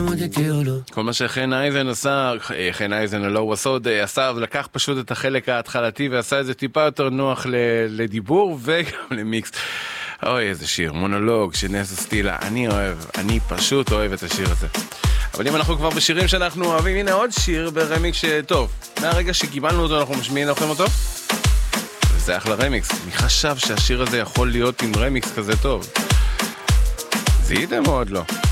כל מה שחן אייזן עשה, חן אייזן לא הוא עשה, לקח פשוט את החלק ההתחלתי ועשה את זה טיפה יותר נוח לדיבור וגם למיקס. אוי, איזה שיר, מונולוג של נסה סטילה, אני פשוט אוהב את השיר הזה. אבל אם אנחנו כבר בשירים שאנחנו אוהבים, הנה עוד שיר ברמיקס שטוב, מהרגע שקיבלנו אותו אנחנו משמיעים לכם אותו, וזה אחלה רמיקס. מי חשב שהשיר הזה יכול להיות עם רמיקס כזה טוב? זיהיתם או עוד לא?